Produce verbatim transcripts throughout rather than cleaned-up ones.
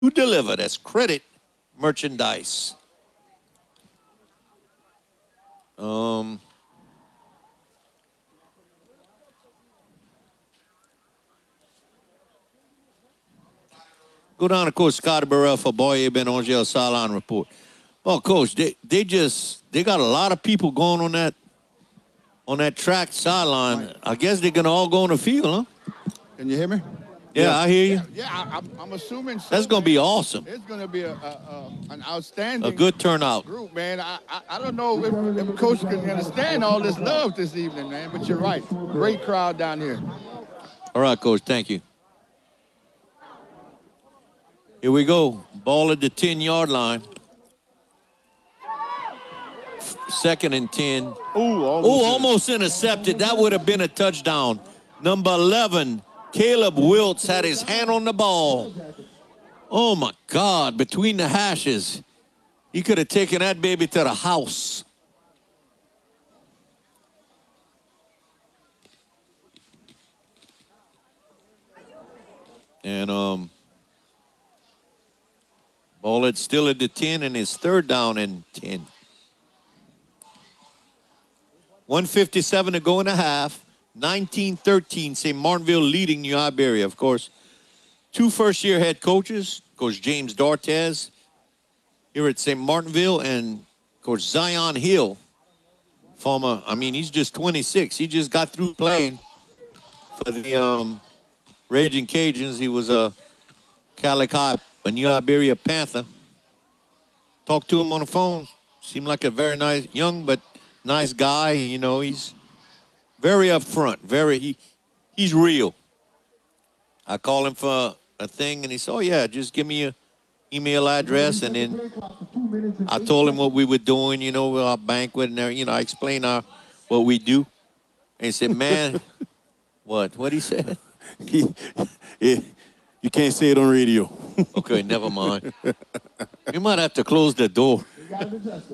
to deliver. That's Credit Merchandise. Um, go down to Coach Scott Burrell for Boye Ben Angel Sideline Report. Well, Coach, they, they just they got a lot of people going on that on that track sideline. I guess they're gonna all go on the field, huh? Can you hear me? Yeah, yeah. I hear you. Yeah, yeah I, I'm, I'm assuming so. That's gonna be awesome. It's gonna be a, a, a an outstanding, a good turnout group, man. I, I I don't know if, if Coach can understand all this love this evening, man. But you're right, great crowd down here. All right, Coach. Thank you. Here we go. Ball at the ten-yard line. Second and ten. Ooh, almost, Ooh, almost intercepted. That would have been a touchdown. Number eleven, Caleb Wiltz had his hand on the ball. Oh, my God. Between the hashes. He could have taken that baby to the house. And um, ball it's still at the ten, and it's third down and ten. one fifty-seven to go in a half. nineteen thirteen, Saint Martinville leading New Iberia. Of course, two first-year head coaches, Coach James D'Artez here at Saint Martinville, and Coach Zion Hill, former, I mean, he's just twenty-six. He just got through playing for the um, Raging Cajuns. He was a Calic High, a New Iberia Panther. Talked to him on the phone. Seemed like a very nice, young but nice guy. You know, he's very upfront. Very, he, he's real. I call him for a thing, and he said, oh, yeah, just give me your email address. And then I told him what we were doing, you know, with our banquet and everything. You know, I explained our, what we do. And he said, man, what? What he said? He, you can't say it on radio. Okay, never mind. You might have to close the door. You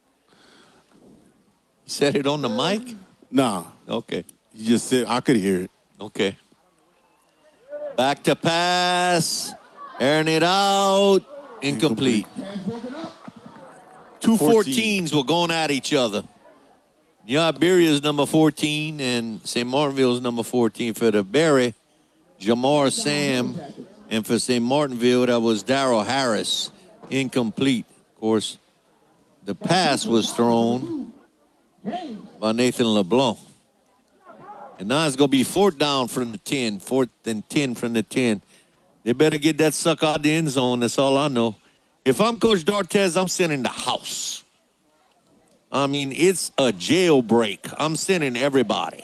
said it on the mic? Nah. Okay. You just said, I could hear it. Okay. Back to pass. Airing it out. Incomplete. Two fourteens were going at each other. New Iberia's number fourteen and Saint Martinville's number fourteen. For the Berry, Jamar Sam. And for Saint Martinville, that was Darrell Harris. Incomplete. Of course, the pass was thrown by Nathan LeBlanc. And now it's going to be fourth down from the ten. Fourth and ten from the ten. They better get that sucker out the end zone. That's all I know. If I'm Coach D'Artez, I'm sending the house. I mean, it's a jailbreak. I'm sending everybody.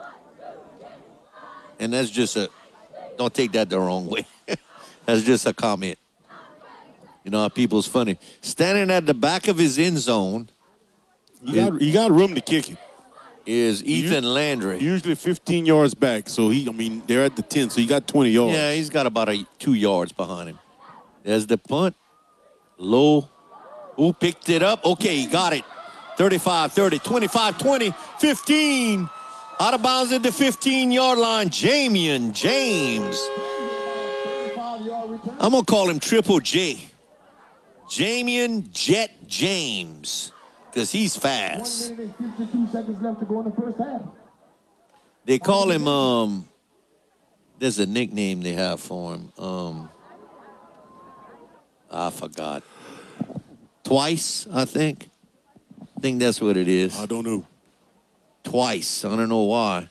And that's just a, don't take that the wrong way. That's just a comment. You know how people's funny. Standing at the back of his end zone. You got, you got room to kick it. Is Ethan Landry. Usually fifteen yards back. So, he, I mean, they're at the ten, so you got twenty yards. Yeah, he's got about a, two yards behind him. There's the punt. Low. Who picked it up? Okay, he got it. thirty-five thirty, twenty-five twenty, fifteen. Out of bounds at the fifteen-yard line. Jamian James. I'm going to call him Triple J. Jamian Jet James. Because he's fast. They call him, um, there's a nickname they have for him. Um, I forgot. Twice, I think. I think that's what it is. I don't know. Twice. I don't know why.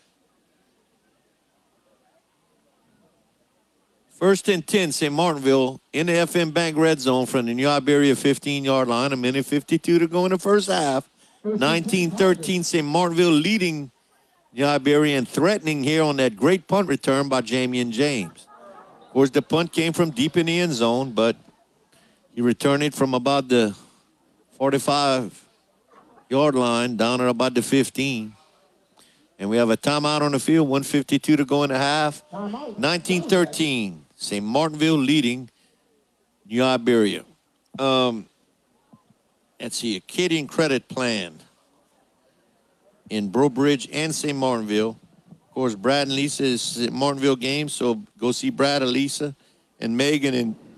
First and ten, Saint Martinville in the F M Bank red zone from the New Iberia fifteen-yard line. A minute fifty-two to go in the first half. nineteen thirteen, Saint Martinville leading New Iberia and threatening here on that great punt return by Jamian James. Of course, the punt came from deep in the end zone, but he returned it from about the forty-five-yard line down at about the fifteen. And we have a timeout on the field, one fifty-two to go in the half. nineteen thirteen, Saint Martinville leading New Iberia. Um, let's see, Acadian Credit Plan in Breaux Bridge and Saint Martinville. Of course, Brad and Lisa is Saint Martinville games, so go see Brad and Lisa and Megan and